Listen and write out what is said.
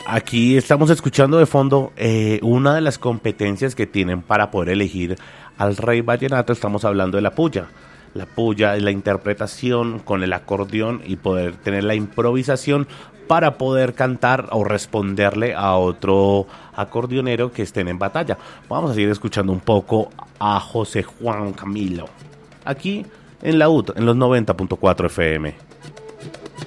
Aquí estamos escuchando de fondo una de las competencias que tienen para poder elegir al rey vallenato. Estamos hablando de la puya. La puya es la interpretación con el acordeón y poder tener la improvisación para poder cantar o responderle a otro acordeonero que estén en batalla. Vamos a seguir escuchando un poco a José Juan Camilo. Aquí en la UT, en los 90.4 FM.